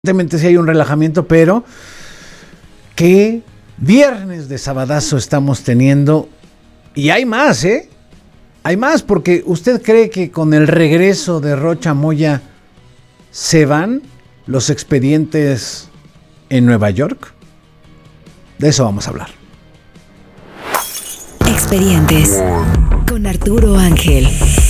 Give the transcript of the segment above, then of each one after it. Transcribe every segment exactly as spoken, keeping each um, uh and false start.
Evidentemente sí hay un relajamiento, pero qué viernes de sabadazo estamos teniendo. Y hay más, ¿eh? Hay más, porque ¿usted cree que con el regreso de Rocha Moya se van los expedientes en Nueva York? De eso vamos a hablar. Expedientes con Arturo Ángel.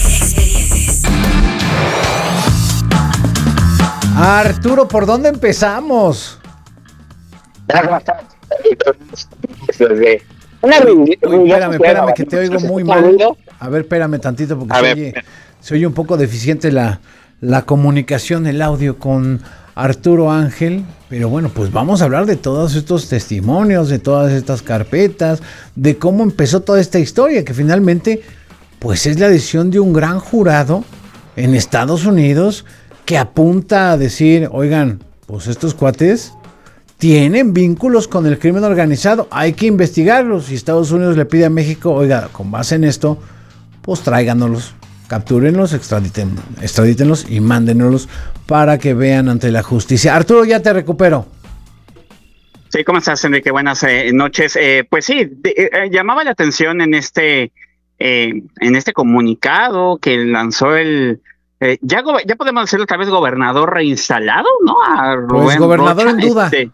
Arturo, ¿por dónde empezamos? Una Uy, espérame, espérame, que te oigo muy mal. A ver, espérame tantito, porque se oye, se oye un poco deficiente la, la comunicación, el audio con Arturo Ángel. Pero bueno, pues vamos a hablar de todos estos testimonios, de todas estas carpetas, de cómo empezó toda esta historia, que finalmente, pues es la decisión de un gran jurado en Estados Unidos que apunta a decir, oigan, pues estos cuates tienen vínculos con el crimen organizado, hay que investigarlos. Y Estados Unidos le pide a México, oiga, con base en esto, pues tráiganos, captúrenlos, extraditen, extradítenlos y mándenoslos para que vean ante la justicia. Arturo, ya te recupero. Sí, ¿cómo estás, Enrique? Buenas eh, noches. Eh, pues sí, de, eh, llamaba la atención en este, eh, en este comunicado que lanzó el Eh, ya, ya podemos decirlo tal vez gobernador reinstalado, ¿no? A Rubén pues gobernador Rocha, en duda. Este...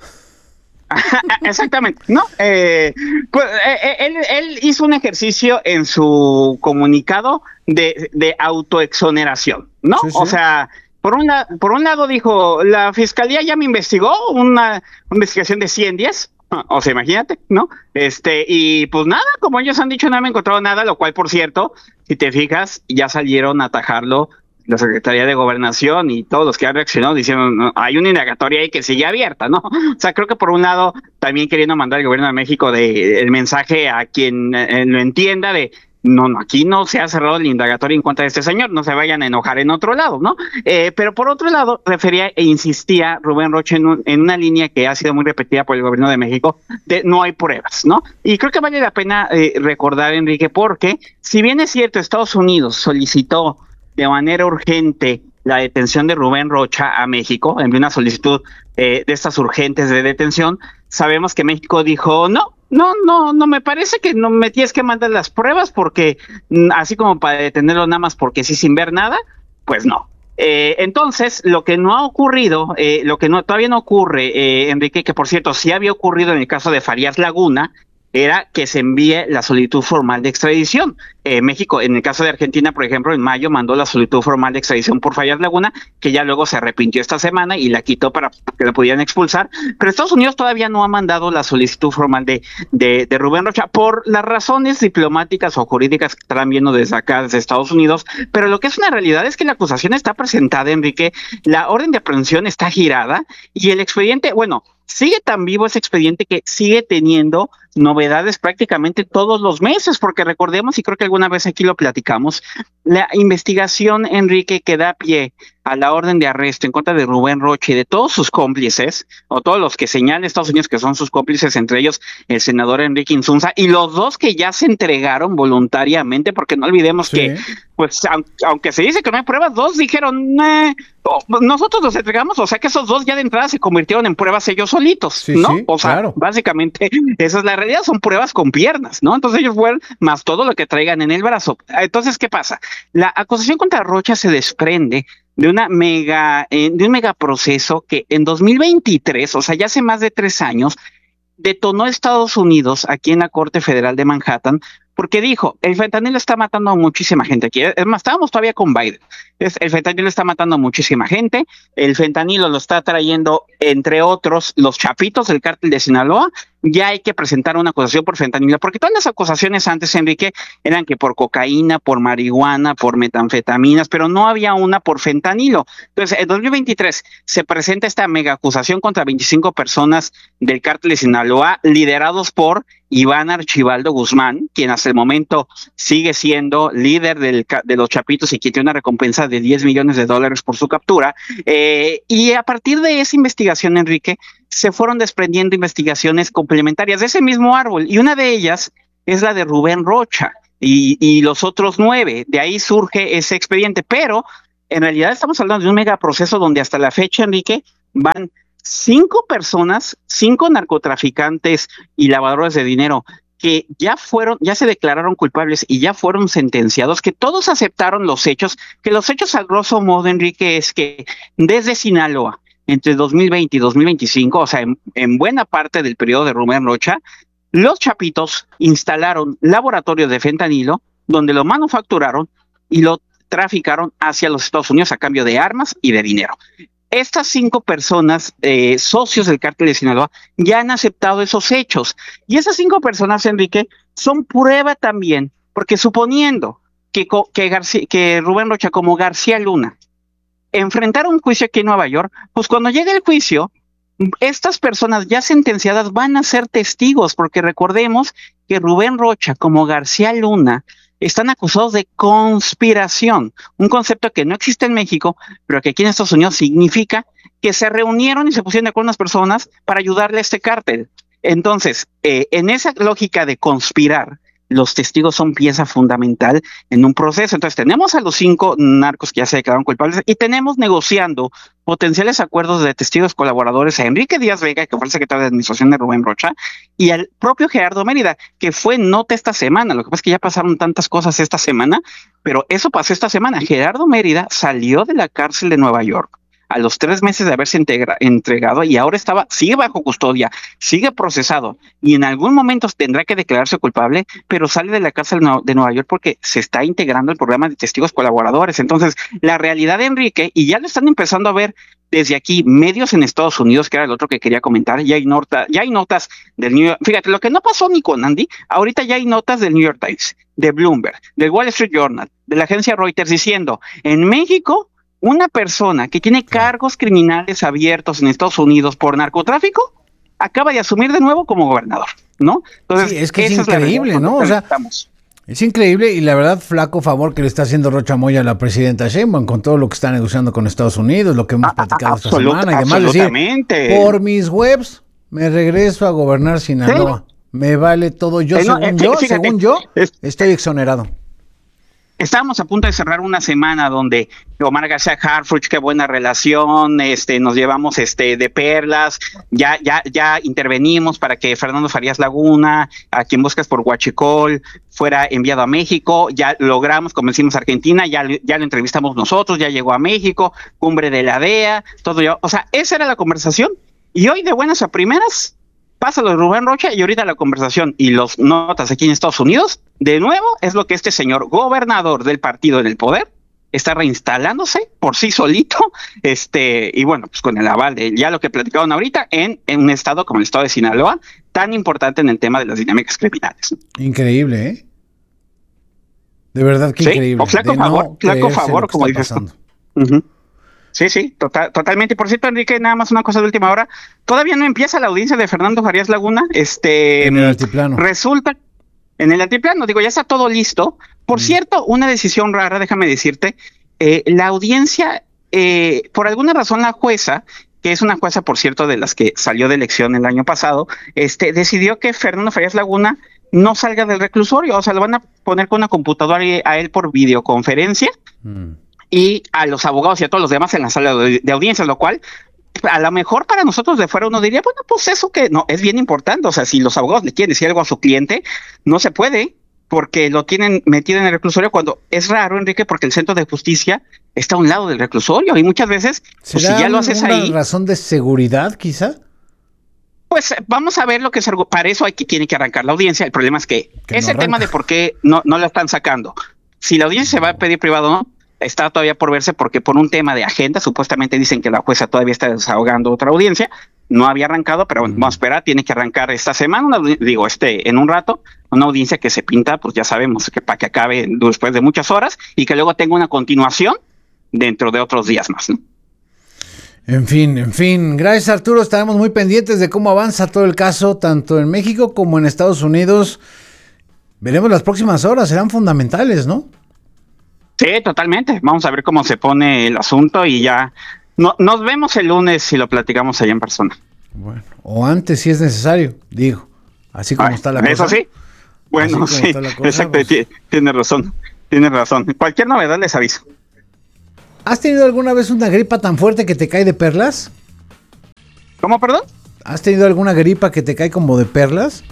Exactamente, ¿no? Eh, pues, eh, él, él hizo un ejercicio en su comunicado de, de autoexoneración, ¿no? Sí, sí. O sea, por un, por un lado dijo, la fiscalía ya me investigó, una, una investigación de cien días. O sea, imagínate, ¿no? Este, y pues nada, como ellos han dicho, no me encontrado nada, lo cual, por cierto, si te fijas, ya salieron a atajarlo la Secretaría de Gobernación y todos los que han reaccionado diciendo, no, hay una indagatoria ahí que sigue abierta, ¿no? O sea, creo que por un lado, también queriendo mandar al gobierno de México de, el mensaje a quien eh, lo entienda de, no, no, aquí no se ha cerrado la indagatoria en contra de este señor, no se vayan a enojar en otro lado, ¿no? Eh, pero por otro lado, refería e insistía Rubén Rocha en, un, en una línea que ha sido muy repetida por el gobierno de México, de no hay pruebas, ¿no? Y creo que vale la pena eh, recordar, Enrique, porque si bien es cierto, Estados Unidos solicitó de manera urgente la detención de Rubén Rocha a México, envió una solicitud eh, de estas urgentes de detención, sabemos que México dijo, no, no, no, no me parece que no me tienes que mandar las pruebas porque así como para detenerlo nada más porque sí sin ver nada, pues no. Eh, entonces, lo que no ha ocurrido, eh, lo que no todavía no ocurre, eh, Enrique, que por cierto sí había ocurrido en el caso de Farías Laguna, era que se envíe la solicitud formal de extradición. Eh, México, en el caso de Argentina, por ejemplo, en mayo mandó la solicitud formal de extradición por Farías Laguna, que ya luego se arrepintió esta semana y la quitó para que la pudieran expulsar. Pero Estados Unidos todavía no ha mandado la solicitud formal de, de, de Rubén Rocha por las razones diplomáticas o jurídicas que están viendo desde acá, desde Estados Unidos. Pero lo que es una realidad es que la acusación está presentada, Enrique, la orden de aprehensión está girada y el expediente, bueno, sigue tan vivo ese expediente que sigue teniendo novedades prácticamente todos los meses, porque recordemos, y creo que alguna vez aquí lo platicamos, la investigación, Enrique, que da pie a la orden de arresto en contra de Rubén Rocha y de todos sus cómplices, o todos los que señalan Estados Unidos que son sus cómplices, entre ellos el senador Enrique Insunza, y los dos que ya se entregaron voluntariamente, porque no olvidemos sí. que, pues, aunque se dice que no hay pruebas, dos dijeron, eh, nosotros los entregamos, o sea que esos dos ya de entrada se convirtieron en pruebas ellos solitos, sí, ¿no? Sí, o sea, claro. Básicamente, esa es la realidad, son pruebas con piernas, ¿no? Entonces ellos fueron más todo lo que traigan en el brazo. Entonces, ¿qué pasa? La acusación contra Rocha se desprende de una mega, eh, de un megaproceso que en dos mil veintitrés, o sea, ya hace más de tres años, detonó Estados Unidos aquí en la Corte Federal de Manhattan, porque dijo, el fentanilo está matando a muchísima gente aquí. Es más, estábamos todavía con Biden. Es, el fentanilo está matando a muchísima gente. El fentanilo lo está trayendo, entre otros, los chapitos del cártel de Sinaloa. Ya hay que presentar una acusación por fentanilo, porque todas las acusaciones antes, Enrique, eran que por cocaína, por marihuana, por metanfetaminas, pero no había una por fentanilo. Entonces, en dos mil veintitrés se presenta esta mega acusación contra veinticinco personas del cártel de Sinaloa, liderados por Iván Archibaldo Guzmán, quien hasta el momento sigue siendo líder del, de los Chapitos y quien tiene una recompensa de diez millones de dólares por su captura. Eh, y a partir de esa investigación, Enrique, se fueron desprendiendo investigaciones complementarias de ese mismo árbol, y una de ellas es la de Rubén Rocha y, y los otros nueve. De ahí surge ese expediente, pero en realidad estamos hablando de un megaproceso donde hasta la fecha, Enrique, van cinco personas, cinco narcotraficantes y lavadores de dinero que ya fueron, ya se declararon culpables y ya fueron sentenciados, que todos aceptaron los hechos, que los hechos a grosso modo, Enrique, es que desde Sinaloa, entre dos mil veinte y dos mil veinticinco, o sea, en, en buena parte del periodo de Rubén Rocha, los chapitos instalaron laboratorios de fentanilo donde lo manufacturaron y lo traficaron hacia los Estados Unidos a cambio de armas y de dinero. Estas cinco personas, eh, socios del cártel de Sinaloa, ya han aceptado esos hechos. Y esas cinco personas, Enrique, son prueba también, porque suponiendo que, que, García, que Rubén Rocha como García Luna enfrentara un juicio aquí en Nueva York, pues cuando llegue el juicio, estas personas ya sentenciadas van a ser testigos, porque recordemos que Rubén Rocha como García Luna están acusados de conspiración, un concepto que no existe en México, pero que aquí en Estados Unidos significa que se reunieron y se pusieron de acuerdo unas personas para ayudarle a este cártel. Entonces, eh, en esa lógica de conspirar, los testigos son pieza fundamental en un proceso. Entonces tenemos a los cinco narcos que ya se declararon culpables y tenemos negociando potenciales acuerdos de testigos colaboradores a Enrique Díaz Vega, que fue el secretario de administración de Rubén Rocha, y al propio Gerardo Mérida, que fue nota esta semana. Lo que pasa es que ya pasaron tantas cosas esta semana, pero eso pasó esta semana. Gerardo Mérida salió de la cárcel de Nueva York a los tres meses de haberse integra, entregado y ahora estaba, sigue bajo custodia, sigue procesado y en algún momento tendrá que declararse culpable, pero sale de la cárcel de Nueva York porque se está integrando el programa de testigos colaboradores. Entonces, la realidad de Enrique, y ya lo están empezando a ver desde aquí, medios en Estados Unidos, que era el otro que quería comentar, ya hay, nota, ya hay notas del New York, fíjate, lo que no pasó ni con Andy, ahorita ya hay notas del New York Times, de Bloomberg, del Wall Street Journal, de la agencia Reuters, diciendo, en México, una persona que tiene cargos criminales abiertos en Estados Unidos por narcotráfico acaba de asumir de nuevo como gobernador, ¿no? Entonces, sí, es que es increíble, es ¿no? O sea, estamos. Es increíble y la verdad, flaco favor que le está haciendo Rocha Moya a la presidenta Sheinbaum con todo lo que está negociando con Estados Unidos, lo que hemos platicado ah, esta absolut- semana y demás. Absolutamente. Decir, por mis webs me regreso a gobernar Sinaloa. Sí. Me vale todo. Yo, eh, no, según eh, yo, fíjate, según yo, es, estoy exonerado. Estábamos a punto de cerrar una semana donde Omar García Harfuch, qué buena relación, este, nos llevamos este de perlas, ya, ya, ya intervenimos para que Fernando Farías Laguna, a quien buscas por Huachicol, fuera enviado a México, ya logramos, convencimos a Argentina, ya, ya lo entrevistamos nosotros, ya llegó a México, cumbre de la D E A, todo ya, o sea, esa era la conversación, y hoy de buenas a primeras, pasa lo de Rubén Rocha y ahorita la conversación y los notas aquí en Estados Unidos, de nuevo, es lo que este señor gobernador del partido en el poder está reinstalándose por sí solito, este, y bueno, pues con el aval de ya lo que platicaron ahorita en, en un estado como el estado de Sinaloa, tan importante en el tema de las dinámicas criminales. Increíble, ¿eh? De verdad que sí, increíble. O flaco de favor, no flaco favor, como dices tú. Uh-huh. Sí, sí, total, totalmente. Y por cierto, Enrique, nada más una cosa de última hora. Todavía no empieza la audiencia de Fernando Farías Laguna. Este, en el altiplano. Resulta, en el altiplano, digo, ya está todo listo. Por mm. cierto, una decisión rara, déjame decirte, eh, la audiencia, eh, por alguna razón la jueza, que es una jueza, por cierto, de las que salió de elección el año pasado, este, decidió que Fernando Farías Laguna no salga del reclusorio, o sea, lo van a poner con una computadora a él por videoconferencia. Mm. Y a los abogados y a todos los demás en la sala de, de audiencias, lo cual a lo mejor para nosotros de fuera uno diría, bueno, pues eso que no, es bien importante, o sea, si los abogados le quieren decir algo a su cliente, no se puede, porque lo tienen metido en el reclusorio cuando es raro, Enrique, porque el centro de justicia está a un lado del reclusorio y muchas veces, pues, si ya lo haces ahí... ¿Será razón de seguridad, quizá? Pues vamos a ver lo que es, para eso hay que, tiene que arrancar la audiencia, el problema es que, que ese no tema de por qué no, no la están sacando, si la audiencia se va a pedir privado o no, está todavía por verse porque por un tema de agenda, supuestamente dicen que la jueza todavía está desahogando otra audiencia, no había arrancado, pero bueno, vamos a esperar, tiene que arrancar esta semana, una, digo, este, en un rato, una audiencia que se pinta, pues ya sabemos, que para que acabe después de muchas horas y que luego tenga una continuación dentro de otros días más, ¿no? En fin, en fin, gracias Arturo, estaremos muy pendientes de cómo avanza todo el caso, tanto en México como en Estados Unidos. Veremos las próximas horas, serán fundamentales, ¿no? Sí, totalmente. Vamos a ver cómo se pone el asunto y ya no, nos vemos el lunes si lo platicamos allá en persona. Bueno, o antes si es necesario, digo, así como Ay, está la cosa. Eso sí. Bueno, sí, cosa, exacto, pues... tiene razón, tiene razón. Cualquier novedad les aviso. ¿Has tenido alguna vez una gripa tan fuerte que te cae de perlas? ¿Cómo, perdón? ¿Has tenido alguna gripa que te cae como de perlas?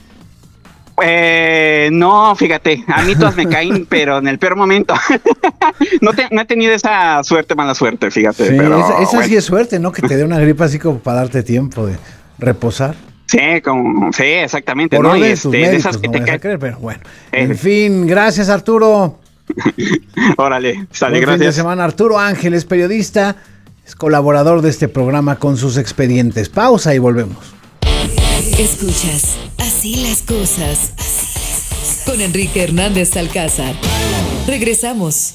Eh, no, fíjate, a mí todas me caen, pero en el peor momento. no, te, no he tenido esa suerte, mala suerte, fíjate. Sí, pero, esa, esa bueno. sí es suerte, ¿no? Que te dé una gripa así como para darte tiempo de reposar. Sí, como, sí, exactamente. Por ¿no? orden Y de este, tus de médicos, esas que no te vayas a caen. creer, pero bueno. Eh. En fin, gracias Arturo. Órale, sale, Buen gracias. fin de semana. Arturo Ángel es periodista, es colaborador de este programa con sus expedientes. Pausa y volvemos. Escuchas Así las cosas con Enrique Hernández Alcázar. Regresamos.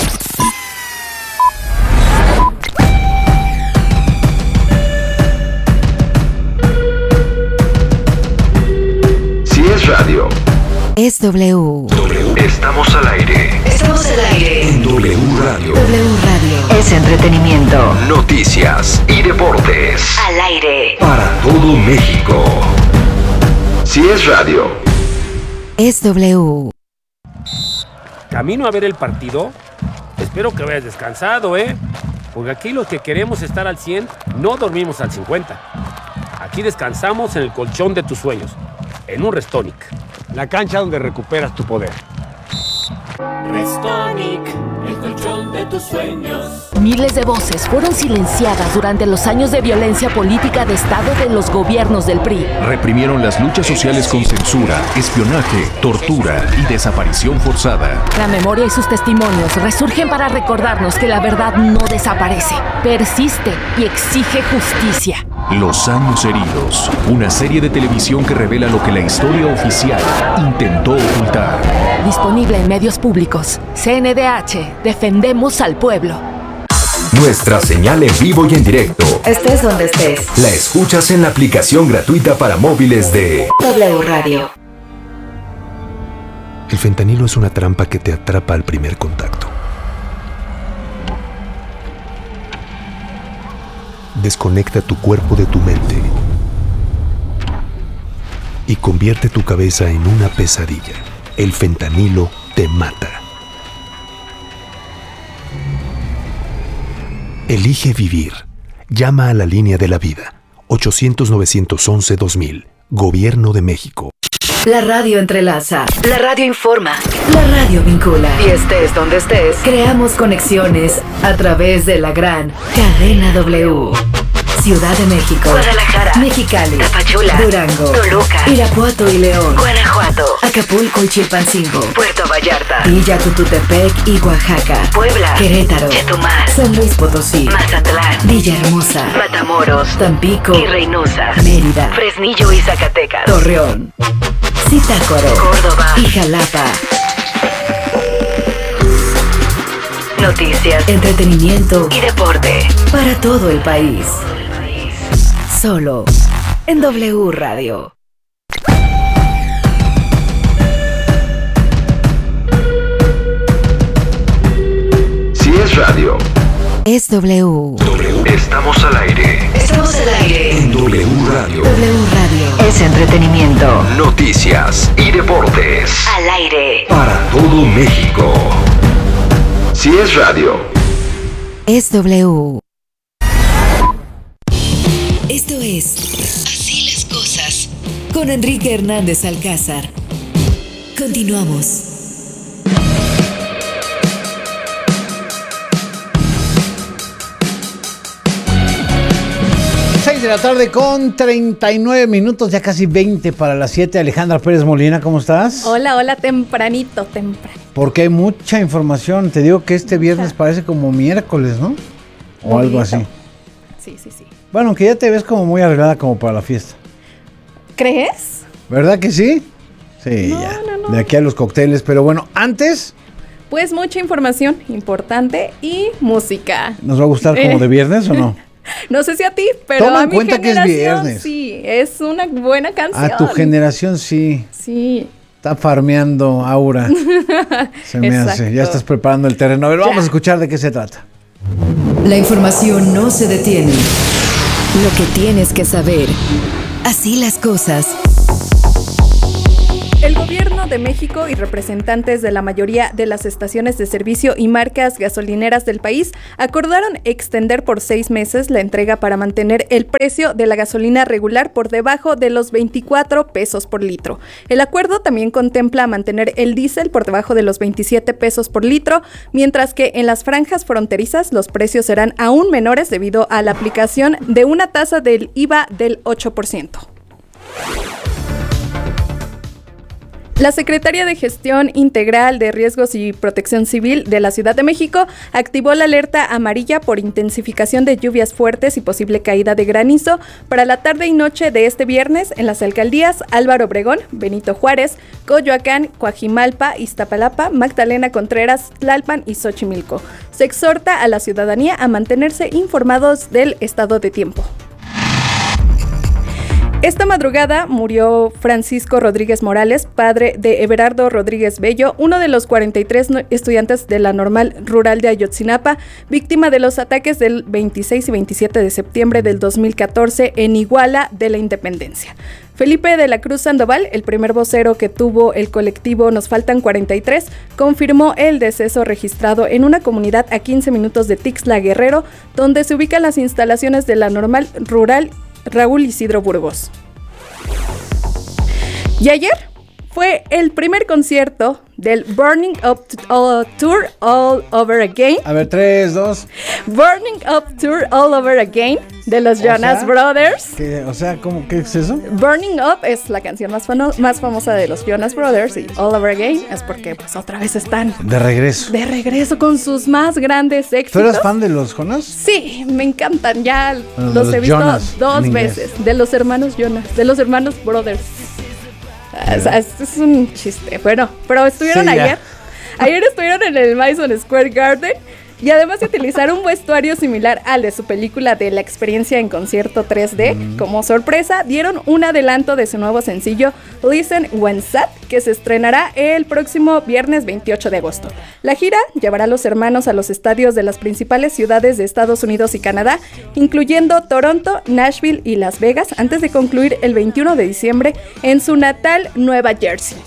Si es radio, Es W. W. Estamos al aire. Estamos al aire. En W Radio. W Radio. Es entretenimiento. Noticias y deportes. Al aire. Para todo México. Si es radio. Es W. Camino a ver el partido. Espero que hayas descansado, ¿eh? Porque aquí los que queremos estar al cien no dormimos al cincuenta. Aquí descansamos en el colchón de tus sueños, en un Restonic. La cancha donde recuperas tu poder. Restonic, el colchón de tus sueños. Miles de voces fueron silenciadas durante los años de violencia política de Estado de los gobiernos del P R I. Reprimieron las luchas sociales con censura, espionaje, tortura y desaparición forzada. La memoria y sus testimonios resurgen para recordarnos que la verdad no desaparece, persiste y exige justicia. Los años heridos, una serie de televisión que revela lo que la historia oficial intentó ocultar. Disponible en medios públicos. C N D H, defendemos al pueblo. Nuestra señal en vivo y en directo. Estés donde estés. La escuchas en la aplicación gratuita para móviles de W Radio. El fentanilo es una trampa que te atrapa al primer contacto. Desconecta tu cuerpo de tu mente y convierte tu cabeza en una pesadilla. El fentanilo te mata. Elige vivir. Llama a la línea de la vida. ochocientos, novecientos once, dos mil. Gobierno de México. La radio entrelaza. La radio informa. La radio vincula. Y estés donde estés, creamos conexiones a través de la gran cadena W. Ciudad de México, Guadalajara, Mexicali, Tapachula, Durango, Toluca, Irapuato y León, Guanajuato, Acapulco y Chilpancingo, Puerto Vallarta, Villa Tututepec y Oaxaca, Puebla, Querétaro, Chetumal, San Luis Potosí, Mazatlán, Villahermosa, Matamoros, Tampico y Reynosa, Mérida, Fresnillo y Zacatecas, Torreón, Zitácuaro, Córdoba y Jalapa. Noticias, entretenimiento y deporte para todo el país. Solo en W Radio. Si es radio, Es W. W. Estamos al aire. Estamos al aire. En W Radio. W Radio. Es entretenimiento. Noticias y deportes. Al aire. Para todo México. Si es radio. Es W. Esto es Así las cosas con Enrique Hernández Alcázar. Continuamos. seis de la tarde con treinta y nueve minutos, ya casi veinte para las siete. Alejandra Pérez Molina, ¿cómo estás? Hola, hola, tempranito, temprano. Porque hay mucha información. Te digo que este viernes parece como miércoles, ¿no? O Bonito. algo así. Sí, sí, sí. Bueno, aunque ya te ves como muy arreglada como para la fiesta. ¿Crees? ¿Verdad que sí? Sí, No, ya. no, no. De aquí a los cócteles. Pero bueno, antes Pues mucha información importante y música. ¿nos va a gustar como Eh. de viernes o no? No sé si a ti, pero Toma a en mi cuenta que es generación viernes. sí, es una buena canción. A tu generación sí. Sí. Está farmeando Aura. Se me hace. Ya Exacto. estás preparando el terreno. A ver, Ya. vamos a escuchar de qué se trata. La información no se detiene. Lo que tienes que saber. Así las cosas. El gobierno de México y representantes de la mayoría de las estaciones de servicio y marcas gasolineras del país acordaron extender por seis meses la entrega para mantener el precio de la gasolina regular por debajo de los veinticuatro pesos por litro. El acuerdo también contempla mantener el diésel por debajo de los veintisiete pesos por litro, mientras que en las franjas fronterizas los precios serán aún menores debido a la aplicación de una tasa del I V A del ocho por ciento. La Secretaría de Gestión Integral de Riesgos y Protección Civil de la Ciudad de México activó la alerta amarilla por intensificación de lluvias fuertes y posible caída de granizo para la tarde y noche de este viernes en las alcaldías Álvaro Obregón, Benito Juárez, Coyoacán, Coajimalpa, Iztapalapa, Magdalena Contreras, Tlalpan y Xochimilco. Se exhorta a la ciudadanía a mantenerse informados del estado de tiempo. Esta madrugada murió Francisco Rodríguez Morales, padre de Everardo Rodríguez Bello, uno de los cuarenta y tres estudiantes de la Normal Rural de Ayotzinapa, víctima de los ataques del veintiséis y veintisiete de septiembre del dos mil catorce en Iguala de la Independencia. Felipe de la Cruz Sandoval, el primer vocero que tuvo el colectivo Nos Faltan cuarenta y tres, confirmó el deceso registrado en una comunidad a quince minutos de Tixla Guerrero, donde se ubican las instalaciones de la Normal Rural Raúl Isidro Burgos. Y ayer fue el primer concierto del Burning Up uh, Tour All Over Again. A ver, tres, dos. Burning Up Tour All Over Again de los Jonas Brothers. ¿Qué, o sea, ¿cómo, ¿qué es eso? Burning Up es la canción más, fano, más famosa de los Jonas Brothers y All Over Again es porque pues otra vez están de regreso. De regreso con sus más grandes éxitos. ¿Tú eres fan de los Jonas? Sí, me encantan. Ya bueno, los, los he visto Jonas, dos veces. De los hermanos Jonas, de los hermanos Brothers. O sea, es, es un chiste. Bueno, pero estuvieron sí, ayer. Ayer estuvieron en el Madison Square Garden y además de utilizar un vestuario similar al de su película de la experiencia en concierto tres D, mm. como sorpresa, dieron un adelanto de su nuevo sencillo Listen When Sad, que se estrenará el próximo viernes veintiocho de agosto. La gira llevará a los hermanos a los estadios de las principales ciudades de Estados Unidos y Canadá, incluyendo Toronto, Nashville y Las Vegas, antes de concluir el veintiuno de diciembre en su natal Nueva Jersey.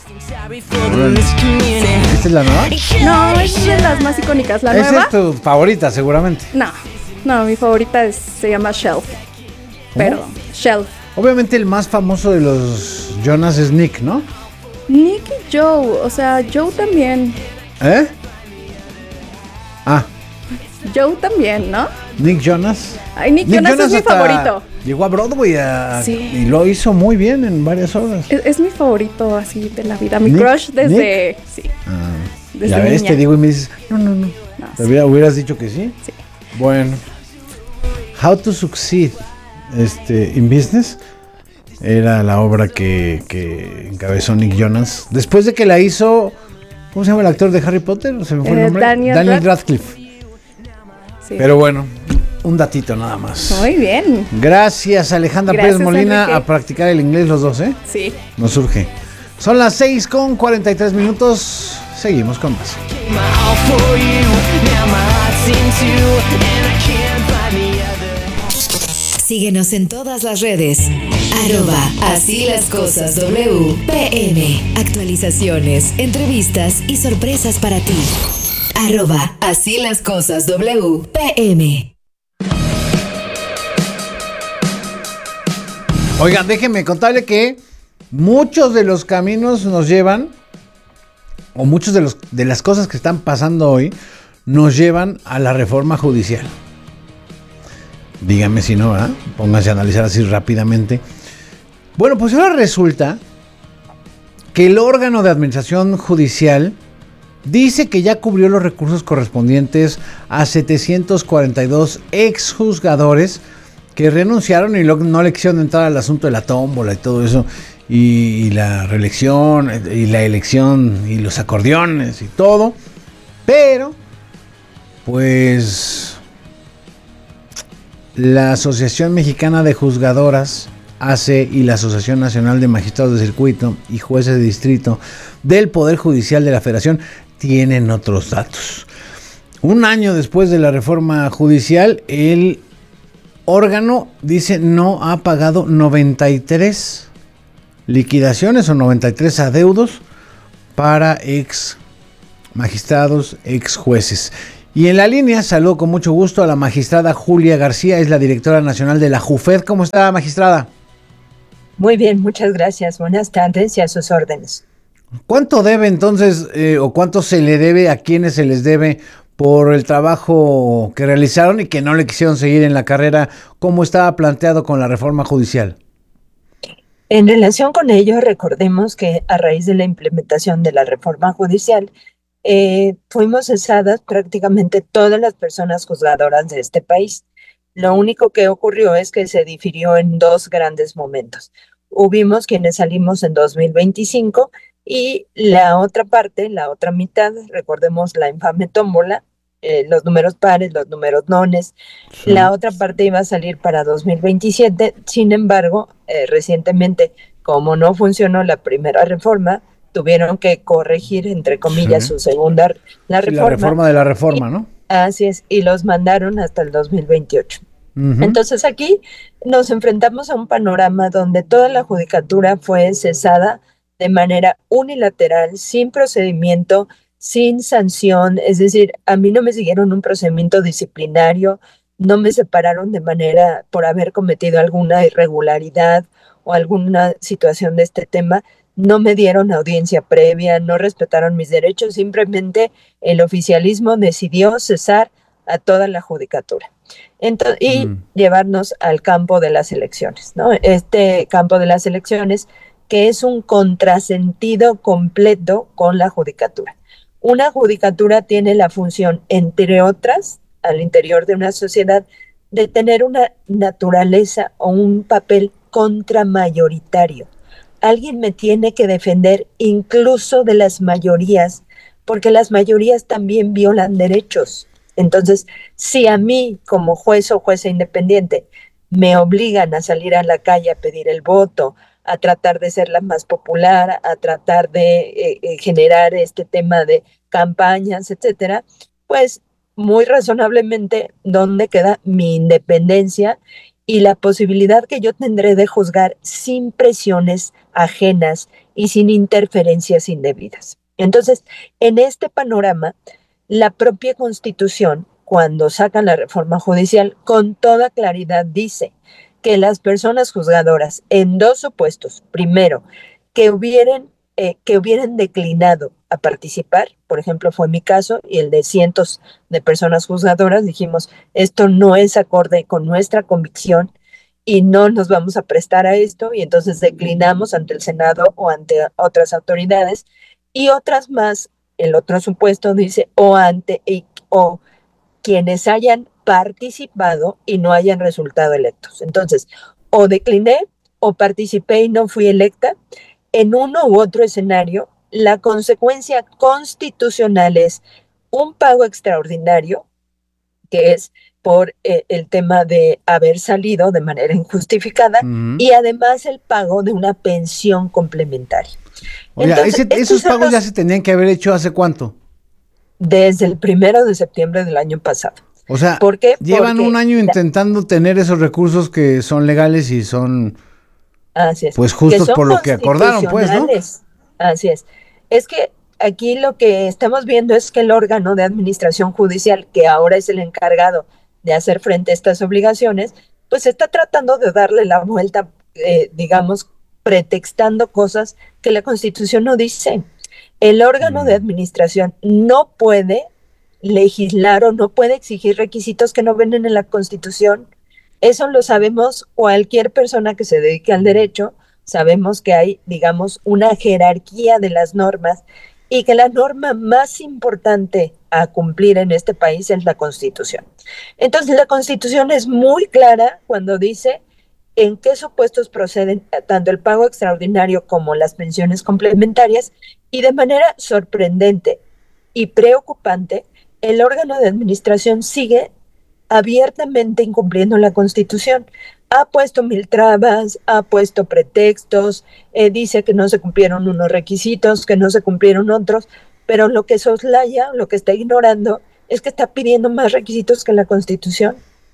¿Esta es la nueva? No, es de las más icónicas. ¿La nueva? Esa es tu favorita, seguramente. No, no, mi favorita es, se llama Shelf. Pero, ¿cómo? Shelf. Obviamente el más famoso de los Jonas es Nick, ¿no? Nick y Joe, o sea, Joe también. ¿Eh? Ah. Joe también, ¿no? Nick Jonas. Ay, Nick, Nick Jonas, Jonas es mi favorito. Llegó a Broadway a, sí. y lo hizo muy bien en varias obras. Es, es mi favorito así de la vida. Mi Nick, crush desde... Nick? Sí. Ah, desde ya ves, te digo y me dices, no, no, no. no ¿Te sí. hubieras dicho que sí? Sí. Bueno. How to Succeed este, in Business era la obra que, que encabezó Nick Jonas. Después de que la hizo... ¿Cómo se llama el actor de Harry Potter? ¿Se me fue eh, el nombre? Daniel, Daniel Radcliffe. Sí. Pero bueno, un datito nada más. Muy bien. Gracias, Alejandra Gracias, Pérez Molina, Enrique. A practicar el inglés los dos, ¿eh? Sí. Nos surge. Son las seis con cuarenta y tres minutos. Seguimos con más. Síguenos en todas las redes. Arroba Así las Cosas W P M. Actualizaciones, entrevistas y sorpresas para ti. Arroba Así las Cosas W P M. Oigan, déjenme contarle que muchos de los caminos nos llevan, o muchos de los de las cosas que están pasando hoy, nos llevan a la reforma judicial. Díganme si no, ¿verdad? Pónganse a analizar así rápidamente. Bueno, pues ahora resulta que el órgano de administración judicial dice que ya cubrió los recursos correspondientes a setecientos cuarenta y dos exjuzgadores que renunciaron y no le quisieron entrar al asunto de la tómbola y todo eso, y, y la reelección, y la elección, y los acordeones y todo. Pero, pues, la Asociación Mexicana de Juzgadoras, A C E, y la Asociación Nacional de Magistrados de Circuito y Jueces de Distrito del Poder Judicial de la Federación tienen otros datos. Un año después de la reforma judicial, el órgano dice no ha pagado noventa y tres liquidaciones o noventa y tres adeudos para ex magistrados, ex jueces. Y en la línea saludo con mucho gusto a la magistrada Julia García, es la directora nacional de la JUFED. ¿Cómo está, magistrada? Muy bien, muchas gracias. Buenas tardes y a sus órdenes. ¿Cuánto debe entonces eh, o cuánto se le debe, a quiénes se les debe por el trabajo que realizaron y que no le quisieron seguir en la carrera, como estaba planteado con la reforma judicial? En relación con ello, recordemos que a raíz de la implementación de la reforma judicial, eh, fuimos cesadas prácticamente todas las personas juzgadoras de este país. Lo único que ocurrió es que se difirió en dos grandes momentos. Hubimos quienes salimos en dos mil veinticinco y la otra parte, la otra mitad, recordemos la infame tómbola, eh, los números pares, los números nones, sí. La otra parte iba a salir para dos mil veintisiete, sin embargo, eh, recientemente, como no funcionó la primera reforma, tuvieron que corregir, entre comillas, sí. su segunda, la reforma. Sí, la reforma de la reforma, y, ¿no? Así es, y los mandaron hasta el dos mil veintiocho. Uh-huh. Entonces aquí nos enfrentamos a un panorama donde toda la judicatura fue cesada de manera unilateral, sin procedimiento, sin sanción, es decir, a mí no me siguieron un procedimiento disciplinario, no me separaron de manera por haber cometido alguna irregularidad o alguna situación de este tema, no me dieron audiencia previa, no respetaron mis derechos, simplemente el oficialismo decidió cesar a toda la judicatura. Entonces, y mm. llevarnos al campo de las elecciones, ¿no? Este campo de las elecciones que es un contrasentido completo con la judicatura. Una judicatura tiene la función, entre otras, al interior de una sociedad, de tener una naturaleza o un papel contramayoritario. Alguien me tiene que defender incluso de las mayorías, porque las mayorías también violan derechos. Entonces, si a mí, como juez o jueza independiente, me obligan a salir a la calle a pedir el voto, a tratar de ser la más popular, a tratar de eh, eh, generar este tema de campañas, etcétera, pues muy razonablemente, ¿dónde queda mi independencia y la posibilidad que yo tendré de juzgar sin presiones ajenas y sin interferencias indebidas? Entonces, en este panorama, la propia Constitución, cuando sacan la reforma judicial, con toda claridad dice que las personas juzgadoras en dos supuestos, primero, que hubieran, eh, que hubieran declinado a participar, por ejemplo, fue mi caso y el de cientos de personas juzgadoras, dijimos, esto no es acorde con nuestra convicción y no nos vamos a prestar a esto, y entonces declinamos ante el Senado o ante otras autoridades, y otras más, el otro supuesto dice, o ante o quienes hayan participado y no hayan resultado electos. Entonces, o decliné o participé y no fui electa. En uno u otro escenario, la consecuencia constitucional es un pago extraordinario, que es por eh, el tema de haber salido de manera injustificada, uh-huh. y además el pago de una pensión complementaria. Oiga, Entonces, ese, esos pagos los, ya se tenían que haber hecho ¿hace cuánto? Desde el primero de septiembre del año pasado. O sea, ¿por qué? Llevan Porque un año intentando tener esos recursos que son legales y son, así es, pues justos por lo que acordaron, pues, ¿no? Así es. Es que aquí lo que estamos viendo es que el órgano de administración judicial, que ahora es el encargado de hacer frente a estas obligaciones, pues está tratando de darle la vuelta, eh, digamos, pretextando cosas que la Constitución no dice. El órgano de administración no puede legislar o no puede exigir requisitos que no vienen en la Constitución. Eso lo sabemos cualquier persona que se dedique al derecho. Sabemos que hay, digamos, una jerarquía de las normas y que la norma más importante a cumplir en este país es la Constitución. Entonces, la Constitución es muy clara cuando dice en qué supuestos proceden tanto el pago extraordinario como las pensiones complementarias, y de manera sorprendente y preocupante, el órgano de administración sigue abiertamente incumpliendo la Constitución. Ha puesto mil trabas, ha puesto pretextos, eh, dice que no se cumplieron unos requisitos, que no se cumplieron otros, pero lo que soslaya, lo que está ignorando, es que está pidiendo más requisitos que la Constitución.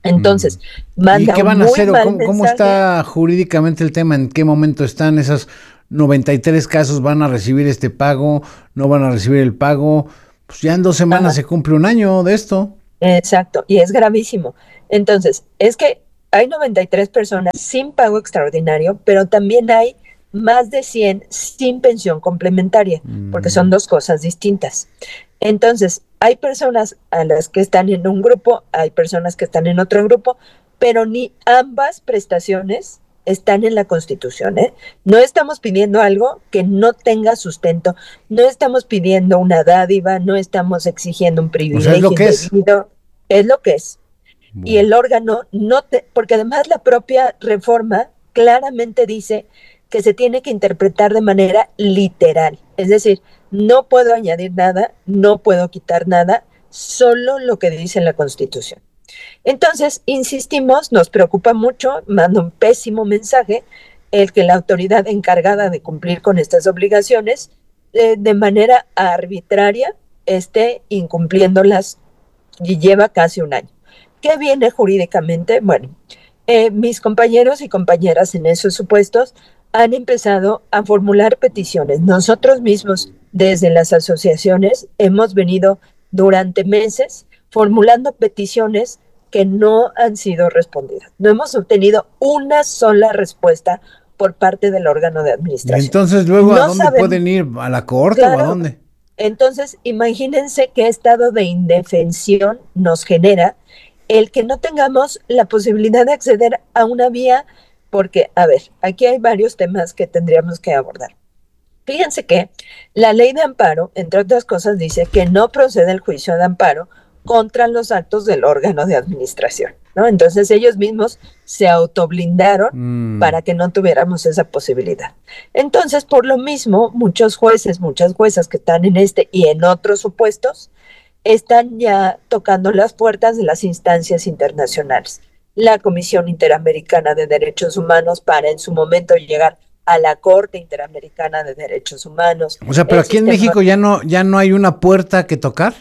Entonces, mm. manda ¿Y qué van a muy hacer? mal ¿Cómo, ¿Cómo está jurídicamente el tema? ¿En qué momento están esos noventa y tres casos? ¿Van a recibir este pago? ¿No van a recibir el pago? Pues ya en dos semanas Ajá. se cumple un año de esto. Exacto, y es gravísimo. Entonces, es que hay noventa y tres personas sin pago extraordinario, pero también hay más de cien sin pensión complementaria, mm. porque son dos cosas distintas. Entonces, hay personas a las que están en un grupo, hay personas que están en otro grupo, pero ni ambas prestaciones están en la Constitución, ¿eh? No estamos pidiendo algo que no tenga sustento, no estamos pidiendo una dádiva, no estamos exigiendo un privilegio. O sea, es lo que es. Es lo que es. Bueno. Y el órgano no te, porque además la propia reforma claramente dice que se tiene que interpretar de manera literal, es decir, no puedo añadir nada, no puedo quitar nada, solo lo que dice la Constitución. Entonces, insistimos, nos preocupa mucho, manda un pésimo mensaje el que la autoridad encargada de cumplir con estas obligaciones eh, de manera arbitraria esté incumpliéndolas y lleva casi un año. ¿Qué viene jurídicamente? Bueno, eh, mis compañeros y compañeras en esos supuestos han empezado a formular peticiones. Nosotros mismos, desde las asociaciones, hemos venido durante meses formulando peticiones que no han sido respondidas. No hemos obtenido una sola respuesta por parte del órgano de administración. ¿Y entonces luego no a dónde saben, pueden ir? ¿A la corte claro, o a dónde? Entonces, imagínense qué estado de indefensión nos genera el que no tengamos la posibilidad de acceder a una vía. Porque, a ver, aquí hay varios temas que tendríamos que abordar. Fíjense que la ley de amparo, entre otras cosas, dice que no procede el juicio de amparo contra los actos del órgano de administración, ¿no? Entonces ellos mismos se autoblindaron mm. para que no tuviéramos esa posibilidad. Entonces, por lo mismo, muchos jueces, muchas juezas que están en este y en otros supuestos, están ya tocando las puertas de las instancias internacionales. La Comisión Interamericana de Derechos Humanos para en su momento llegar a la Corte Interamericana de Derechos Humanos. O sea, pero aquí en México ya no, ya no hay una puerta que tocar.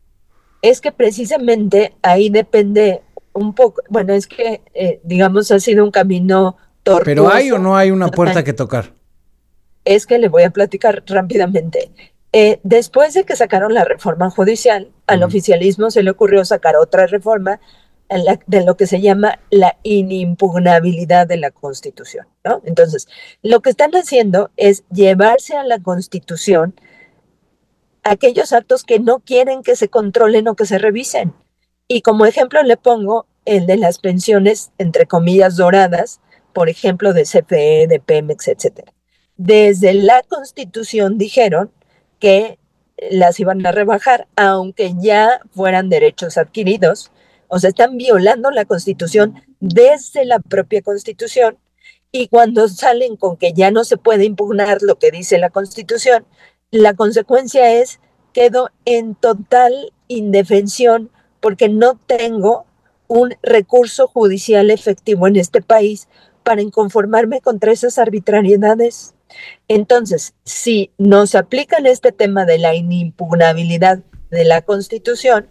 Es que precisamente ahí depende un poco, bueno, es que eh, digamos ha sido un camino tortuoso. ¿Pero hay o no hay una puerta que tocar? Es que le voy a platicar rápidamente. Eh, después de que sacaron la reforma judicial, al mm. oficialismo se le ocurrió sacar otra reforma La, de lo que se llama la inimpugnabilidad de la Constitución, ¿no? Entonces, lo que están haciendo es llevarse a la Constitución aquellos actos que no quieren que se controlen o que se revisen. Y como ejemplo le pongo el de las pensiones, entre comillas, doradas, por ejemplo, de C F E, de Pemex, etcétera. Desde la Constitución dijeron que las iban a rebajar, aunque ya fueran derechos adquiridos. O sea, están violando la Constitución desde la propia Constitución, y cuando salen con que ya no se puede impugnar lo que dice la Constitución, la consecuencia es quedo en total indefensión porque no tengo un recurso judicial efectivo en este país para inconformarme contra esas arbitrariedades. Entonces, si nos aplican este tema de la inimpugnabilidad de la Constitución,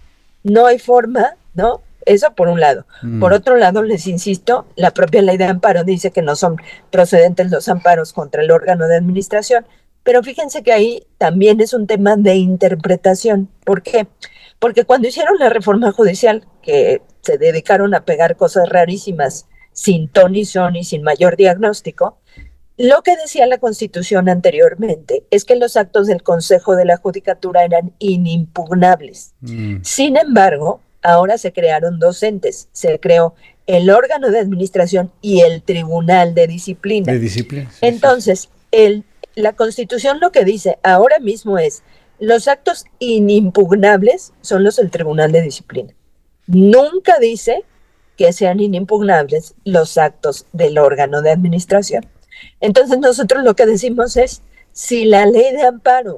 no hay forma, ¿no? Eso por un lado. Mm. Por otro lado, les insisto, la propia ley de amparo dice que no son procedentes los amparos contra el órgano de administración, pero fíjense que ahí también es un tema de interpretación. ¿Por qué? Porque cuando hicieron la reforma judicial, que se dedicaron a pegar cosas rarísimas, sin ton y son y sin mayor diagnóstico, lo que decía la Constitución anteriormente es que los actos del Consejo de la Judicatura eran inimpugnables. Mm. Sin embargo, ahora se crearon dos entes. Se creó el órgano de administración y el Tribunal de Disciplina. De disciplina. Sí, Entonces, sí. El, la Constitución lo que dice ahora mismo es los actos inimpugnables son los del Tribunal de Disciplina. Nunca dice que sean inimpugnables los actos del órgano de administración. Entonces nosotros lo que decimos es, si la ley de amparo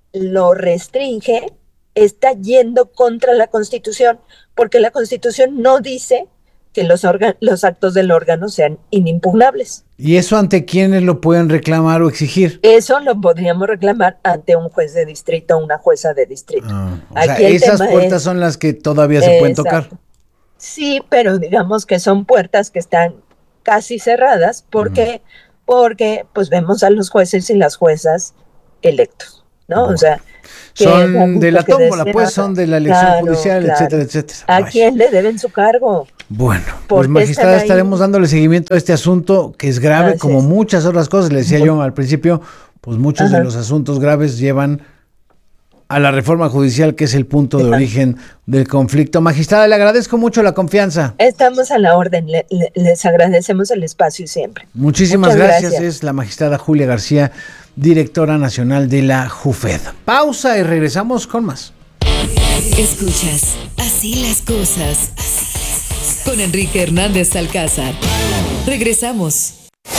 lo restringe, está yendo contra la Constitución, porque la Constitución no dice que los, los actos del órgano sean inimpugnables. ¿Y eso ante quiénes lo pueden reclamar o exigir? Eso lo podríamos reclamar ante un juez de distrito o una jueza de distrito. Ah, o Aquí sea, esas puertas es, son las que todavía se pueden exacto. tocar. Sí, pero digamos que son puertas que están casi cerradas. ¿Por qué? Mm. Porque pues vemos a los jueces y las juezas electos, ¿no? Oh. O sea, son de la tómbola, pues son de la elección claro, judicial, claro. etcétera, etcétera. ¿A Ay. quién le deben su cargo? Bueno, pues magistrada, estaremos dándole seguimiento a este asunto que es grave, Gracias. como muchas otras cosas. Le decía bueno. yo al principio, pues muchos Ajá. de los asuntos graves llevan a la reforma judicial, que es el punto de Ajá. origen del conflicto. Magistrada, le agradezco mucho la confianza. Estamos a la orden, le, le, les agradecemos el espacio siempre. Muchísimas gracias. gracias, es la magistrada Julia García, directora nacional de la JUFED. Pausa y regresamos con más. Escuchas Así las cosas con Enrique Hernández Alcázar. Regresamos.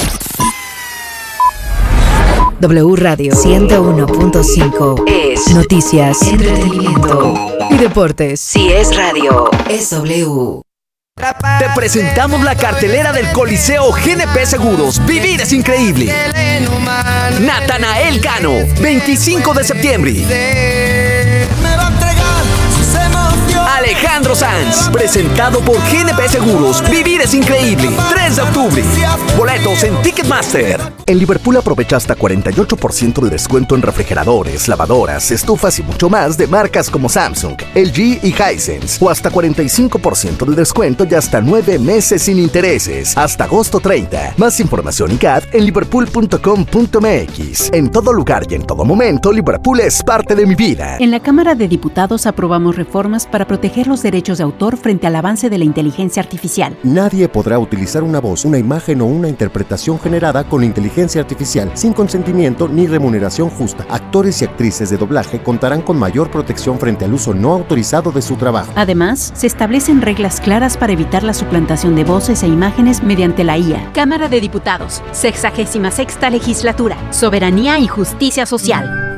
W Radio ciento uno punto cinco es noticias, entretenimiento y deportes. Si es radio, es W. Te presentamos la cartelera del Coliseo G N P Seguros. Vivir es increíble. Natanael Cano, veinticinco de septiembre. Alejandro Sanz, presentado por G N P Seguros. Vivir es increíble. tres de octubre. Boletos en Ticketmaster. En Liverpool aprovecha hasta cuarenta y ocho por ciento de descuento en refrigeradores, lavadoras, estufas y mucho más de marcas como Samsung, L G y Hisense. O hasta cuarenta y cinco por ciento de descuento y hasta nueve meses sin intereses. Hasta agosto treinta. Más información y C A D en liverpool punto com punto m x. En todo lugar y en todo momento, Liverpool es parte de mi vida. En la Cámara de Diputados aprobamos reformas para proteger los derechos de autor frente al avance de la inteligencia artificial. Nadie podrá utilizar una voz, una imagen o una interpretación generada con inteligencia artificial sin consentimiento ni remuneración justa. Actores y actrices de doblaje contarán con mayor protección frente al uso no autorizado de su trabajo. Además, se establecen reglas claras para evitar la suplantación de voces e imágenes mediante la I A. Cámara de Diputados, sexagésima sexta legislatura, Soberanía y Justicia Social.